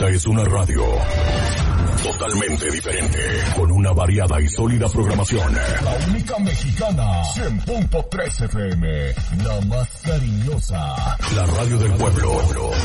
Esta es una radio totalmente diferente, con una variada y sólida programación. La única mexicana, 100.3 FM, la más cariñosa. La radio del pueblo.